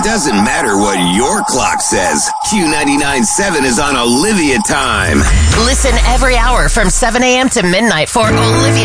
It doesn't matter what your clock says. Q99.7 is on Olivia time. Listen every hour from 7 a.m. to midnight for Olivia